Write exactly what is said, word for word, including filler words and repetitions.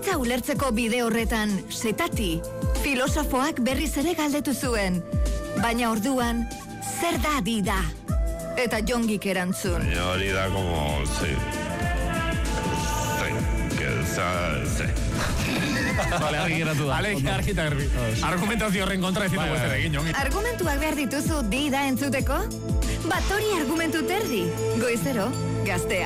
Bizitza ulertzeko bide horretan, setati, filosofoak berriz ere galdetu zuen. Baina orduan, zer da dida? Eta Jongik erantzun. Baina hori da como... Sí. Vale, argi geratu da. Vale, argi eta garbi. Argumentazio horren kontra ezin dugu ezer egin, Jon. Argumentuak behar dituzu dida entzuteko? Bat hori argumentu terdi. Goizero, Gaztea.